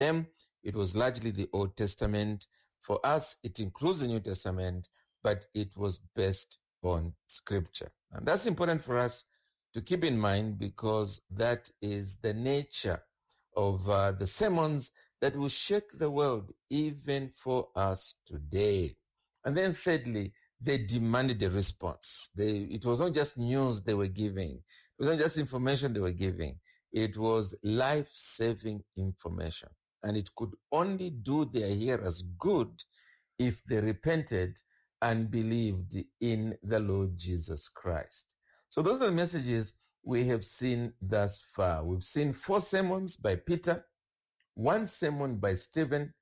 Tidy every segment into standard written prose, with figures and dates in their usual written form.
them, it was largely the Old Testament. For us, it includes the New Testament, but it was based on Scripture. And that's important for us to keep in mind, because that is the nature of the sermons that will shake the world even for us today. And then thirdly, they demanded a response. It was not just news they were giving. It was not just information they were giving. It was life-saving information. And it could only do their hearers good if they repented and believed in the Lord Jesus Christ. So those are the messages we have seen thus far. We've seen 4 sermons by Peter, 1 sermon by Stephen,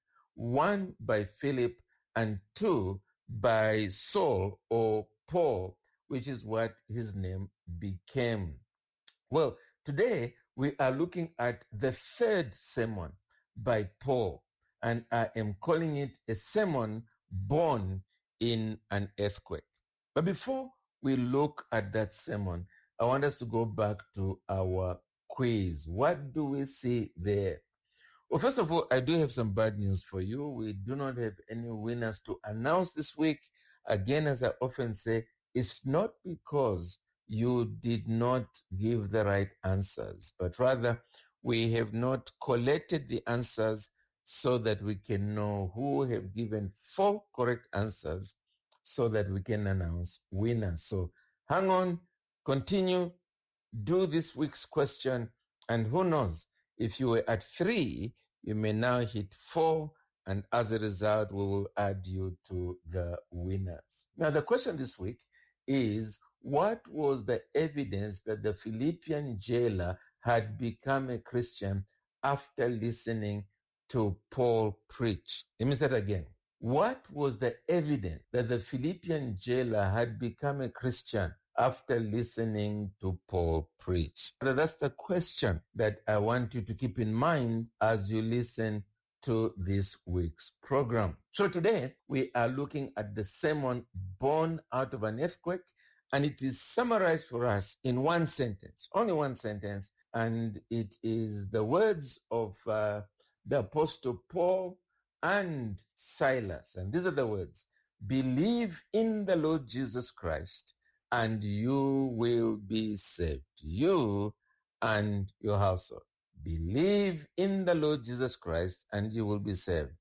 1 by Philip, and 2 by Saul or Paul, which is what his name became. Well, today we are looking at the 3rd sermon by Paul, and I am calling it a sermon born in an earthquake. But before we look at that sermon, I want us to go back to our quiz. What do we see there? Well, first of all, I do have some bad news for you. We do not have any winners to announce this week. Again, as I often say, it's not because you did not give the right answers, but rather we have not collected the answers so that we can know who have given 4 correct answers so that we can announce winners. So hang on, continue, do this week's question, and who knows, if you were at 3, you may now hit 4, and as a result, we will add you to the winners. Now, the question this week is, what was the evidence that the Philippian jailer had become a Christian after listening to Paul preach? Let me say it again. What was the evidence that the Philippian jailer had become a Christian after listening to Paul preach? That's the question that I want you to keep in mind as you listen to this week's program. So today we are looking at the sermon born out of an earthquake, and it is summarized for us in 1 sentence, only 1 sentence, and it is the words of the Apostle Paul and Silas. And these are the words: believe in the Lord Jesus Christ and you will be saved, you and your household. Believe in the Lord Jesus Christ and you will be saved,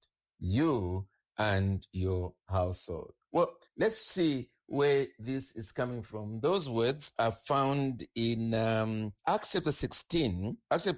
you and your household. Well, let's see where this is coming from. Those words are found in Acts chapter 16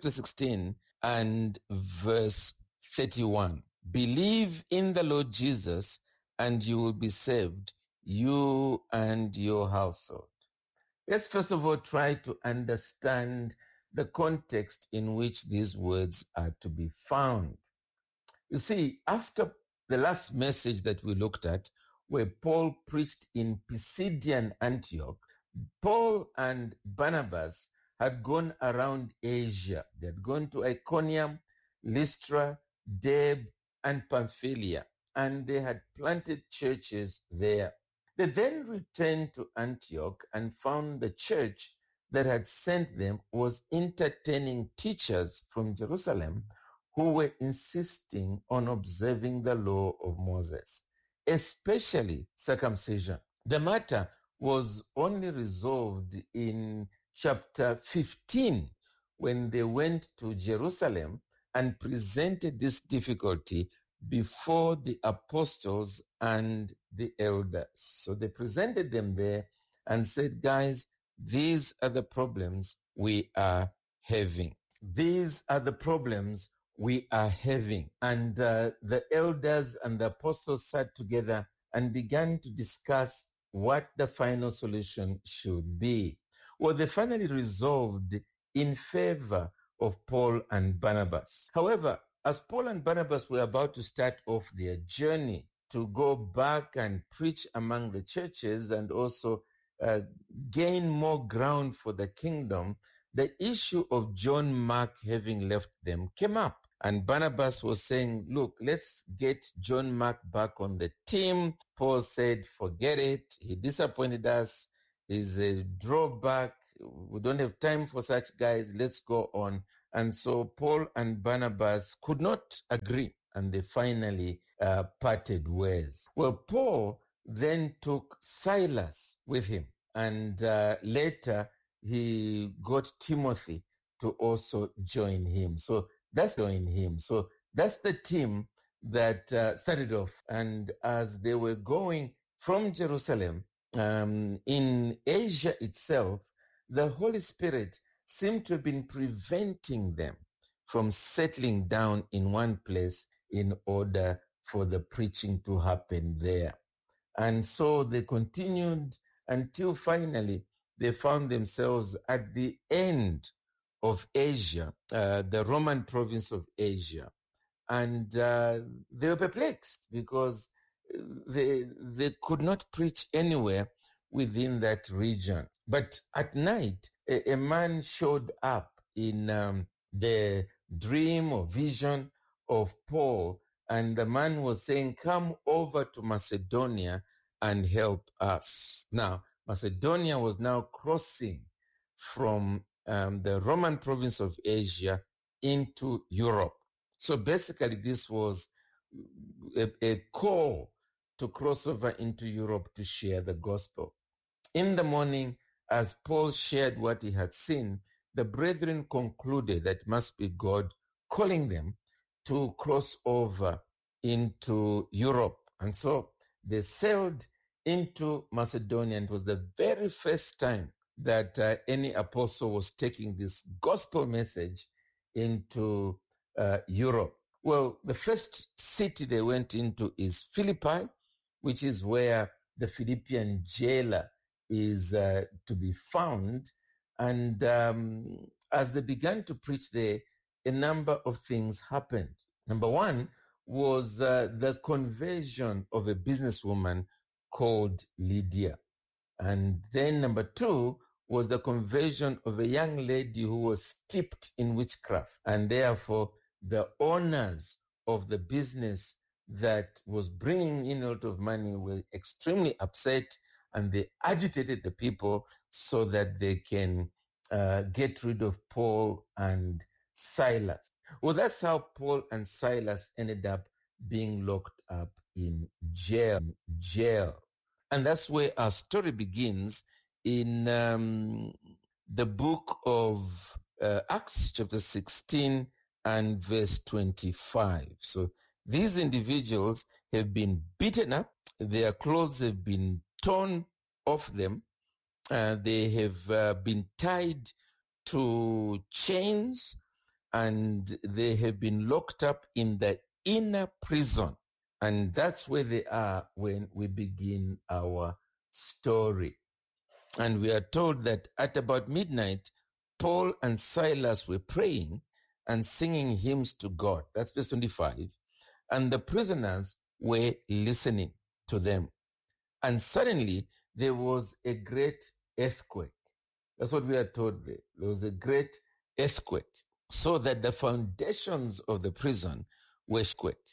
and verse 31. Believe in the Lord Jesus and you will be saved, you and your household. Let's first of all try to understand the context in which these words are to be found. You see, after the last message that we looked at, where Paul preached in Pisidian Antioch, Paul and Barnabas had gone around Asia. They had gone to Iconium, Lystra, Derbe, and Pamphylia, and they had planted churches there. They then returned to Antioch and found the church that had sent them was entertaining teachers from Jerusalem who were insisting on observing the law of Moses, especially circumcision. The matter was only resolved in chapter 15 when they went to Jerusalem and presented this difficulty before the apostles and the elders. So they presented them there and said, guys, these are the problems we are having. These are the problems we are having. And the elders and the apostles sat together and began to discuss what the final solution should be. Well, they finally resolved in favor of Paul and Barnabas. However, as Paul and Barnabas were about to start off their journey to go back and preach among the churches and also gain more ground for the kingdom, the issue of John Mark having left them came up. And Barnabas was saying, look, let's get John Mark back on the team. Paul said, forget it. He disappointed us. He's a drawback. We don't have time for such guys. Let's go on And so Paul and Barnabas could not agree, and they finally parted ways. Well, Paul then took Silas with him, and later he got Timothy to also join him. So that's the team that started off. And as they were going from Jerusalem, in Asia itself, the Holy Spirit seemed to have been preventing them from settling down in one place in order for the preaching to happen there. And so they continued until finally they found themselves at the end of Asia, the Roman province of Asia. And they were perplexed because they could not preach anywhere within that region. But at night, a man showed up in the dream or vision of Paul, and the man was saying, "Come over to Macedonia and help us." Now, Macedonia was now crossing from the Roman province of Asia into Europe. So basically, this was a call to cross over into Europe to share the gospel. In the morning, as Paul shared what he had seen, the brethren concluded that it must be God calling them to cross over into Europe. And so they sailed into Macedonia. And it was the very first time that any apostle was taking this gospel message into Europe. Well, the first city they went into is Philippi, which is where the Philippian jailer is to be found. And as they began to preach there, a number of things happened. Number one was the conversion of a businesswoman called Lydia. And then number two was the conversion of a young lady who was steeped in witchcraft. And therefore, the owners of the business that was bringing in a lot of money were extremely upset, and they agitated the people so that they can get rid of Paul and Silas. Well, that's how Paul and Silas ended up being locked up in jail. And that's where our story begins in the book of Acts chapter 16 and verse 25. So these individuals have been beaten up. Their clothes have been torn off them. They have been tied to chains, and they have been locked up in the inner prison. And that's where they are when we begin our story. And we are told that at about midnight, Paul and Silas were praying and singing hymns to God. That's verse 25. And the prisoners were listening to them. And suddenly there was a great earthquake. That's what we are told there. There was a great earthquake, so that the foundations of the prison were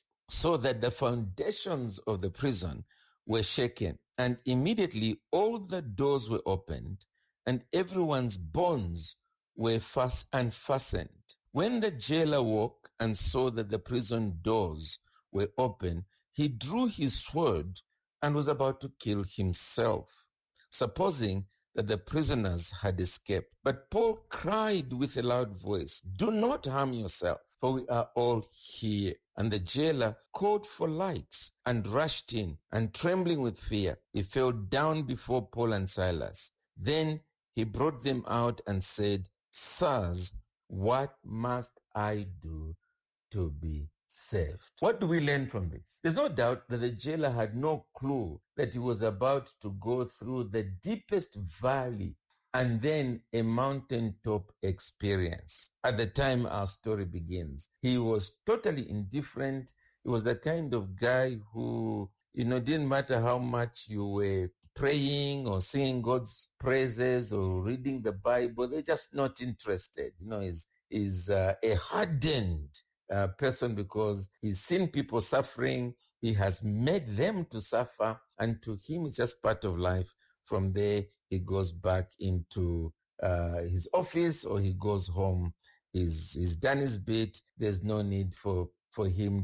shaken. And immediately all the doors were opened, and everyone's bonds were unfastened. When the jailer woke and saw that the prison doors were open, he drew his sword and was about to kill himself, supposing that the prisoners had escaped. But Paul cried with a loud voice, "Do not harm yourself, for we are all here." And the jailer called for lights and rushed in, and trembling with fear, he fell down before Paul and Silas. Then he brought them out and said, "Sirs, what must I do to be saved?" What do we learn from this? There's no doubt that the jailer had no clue that he was about to go through the deepest valley and then a mountaintop experience. At the time our story begins, he was totally indifferent. He was the kind of guy who, didn't matter how much you were praying or singing God's praises or reading the Bible, they're just not interested. He's a hardened person, because he's seen people suffering. He has made them to suffer, and to him it's just part of life. From there, he goes back into his office, or he goes home he's done his bit. There's no need for him